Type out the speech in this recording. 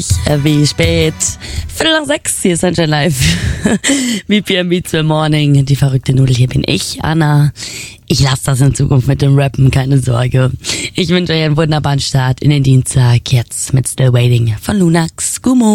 Wie spät? 5:06, hier ist Sunshine Live. BPM Beats for Morning. Die verrückte Nudel, hier bin ich, Anna. Ich lasse das in Zukunft mit dem Rappen, keine Sorge. Ich wünsche euch einen wunderbaren Start in den Dienstag. Jetzt mit Still Waiting von Lunax. Gumo.